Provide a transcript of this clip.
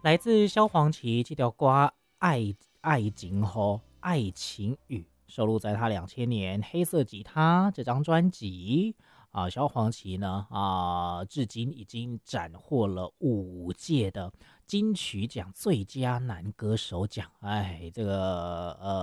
来自萧煌奇这条歌《爱情吼爱情雨》，收录在他2000年《黑色吉他》这张专辑。萧煌奇呢至今已经斩获了5届的金曲奖最佳男歌手奖。哎，这个